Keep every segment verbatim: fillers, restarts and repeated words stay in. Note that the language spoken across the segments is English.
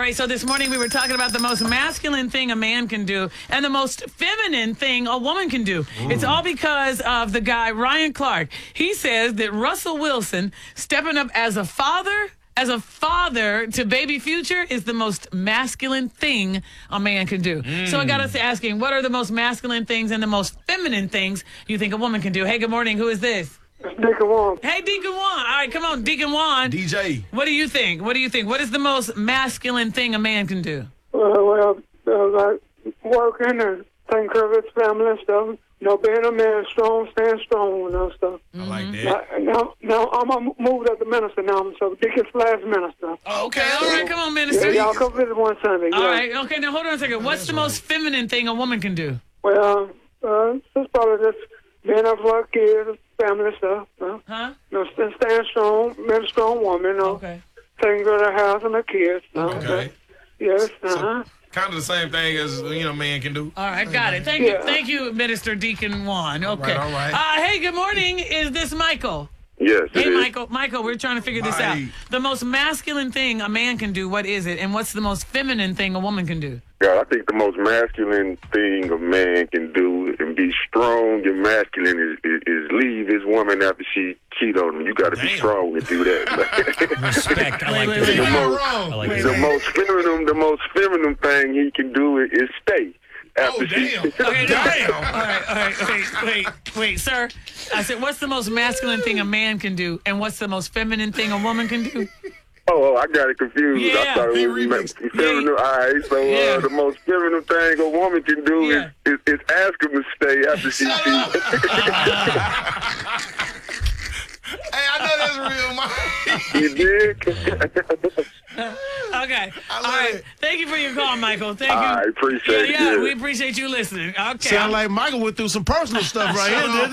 right, so this morning we were talking about the most masculine thing a man can do and the most feminine thing a woman can do. Ooh. It's all because of the guy, Ryan Clark. He says that Russell Wilson stepping up as a father, as a father to baby Future is the most masculine thing a man can do. Mm. So I got us asking, what are the most masculine things and the most feminine things you think a woman can do? Hey, good morning. Who is this? It's Deacon Juan. Hey, Deacon Juan. All right, come on, Deacon Juan. D J. What do you think? What do you think? What is the most masculine thing a man can do? Well, well uh, like working and taking care of his family and stuff. You know, being a man, strong, staying strong and stuff. I like that. Now, now, now I'm a moved up to minister now, so Deacon slash minister. Oh, okay, all right, come on, minister. Yeah, y'all come visit one Sunday. All yeah. right, okay, now hold on a second. What's the most feminine thing a woman can do? Well, uh, it's probably just being up for our kids, family stuff. Uh, Huh? You know, st- staying strong, being a strong woman, you know, Okay. taking care of the house and the kids. You know, Okay. Yes, So, uh-huh. kind of the same thing as, you know, man can do. All right, got it. Thank you, Yeah. thank you, Minister Deacon Juan. Okay. all right. Uh, hey, good morning. Is this Michael? Yes, it Hey, is. Michael. Michael, we're trying to figure this out. Hi. The most masculine thing a man can do, what is it? And what's the most feminine thing a woman can do? Yeah, I think the most masculine thing a man can do and be strong and masculine is, is, is leave his woman after she cheat on him. You got to be Damn. strong to do that. Respect. I like wait, that. wait, the wait. most, wrong. I like Wait, the that. most feminine, the most feminine thing he can do is, is stay after Oh, she. damn. Okay, no. Damn. All right, all right, wait, wait, wait, sir. I said, what's the most masculine thing a man can do, and what's the most feminine thing a woman can do? Oh, I got it confused. Yeah, I thought he it was remixed. ma- feminine. All right, so Yeah. uh, the most feminine thing a woman can do Yeah. is, is, is ask him to stay after she cheats. Hey, I know that's real, man. You dig? Okay. I All love right. it. Thank you for your call, Michael. Thank you. I appreciate yeah, yeah, it. we appreciate you listening. Okay. Sound like Michael went through some personal stuff right here, didn't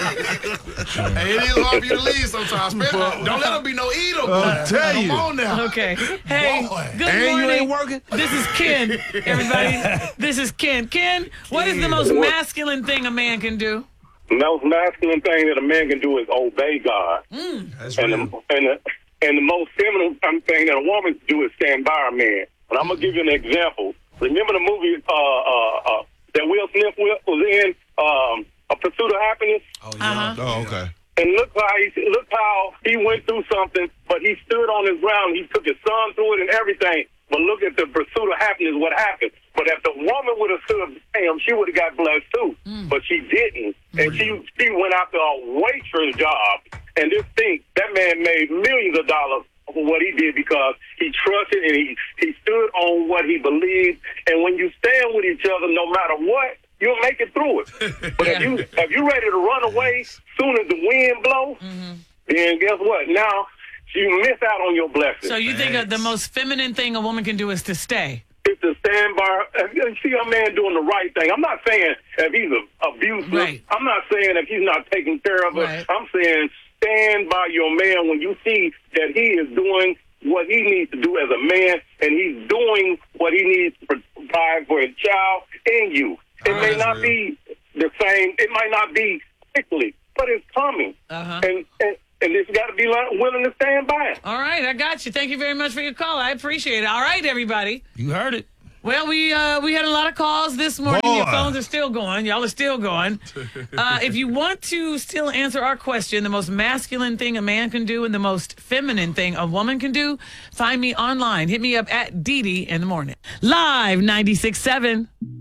it? Hey, it is hard for you to leave sometimes. Especially, don't let him be no eater. I'll tell Come you. on now. Okay. Hey, Boy. good And you morning. ain't working? This is Ken, everybody. This is Ken. Ken, what is the most masculine thing a man can do? The most masculine thing that a man can do is obey God. That's And real. the, and, the, and the most feminine thing that a woman can do is stand by a man. And I'm going to give you an example. Remember the movie uh, uh, uh, that Will Smith was in, um, A Pursuit of Happiness? Oh, yeah. Uh-huh. Oh, okay. And look how he look how he went through something, but he stood on his ground. He took his son through it and everything. But look at the pursuit of happiness, what happened. But if the woman would have stood him, she would have got blessed too. Mm. But she didn't. And she she went after a waitress job. And this thing, that man made millions of dollars for what he did because he trusted and he, he stood on what he believed. And when you stand with each other, no matter what, you'll make it through it. But if you if you ready to run away soon as the wind blows, Mm-hmm. then guess what? Now you miss out on your blessings. So you think uh, the most feminine thing a woman can do is to stay? It's to stand by. If you see a man doing the right thing. I'm not saying if he's a, abusive. Right. I'm not saying if he's not taking care of it. Right. I'm saying stand by your man when you see that he is doing what he needs to do as a man, and he's doing what he needs to provide for his child and you. It Oh, may that's not real. be the same. It might not be quickly, but it's coming. Uh-huh. And and and it's got to be like, willing to stand by it. All right, I got you. Thank you very much for your call. I appreciate it. All right, everybody. You heard it. Well, we uh, we had a lot of calls this morning. Your Boy. phones are still going. Y'all are still going. Uh, if you want to still answer our question, the most masculine thing a man can do and the most feminine thing a woman can do, find me online. Hit me up at Dee Dee in the morning. Live ninety-six point seven.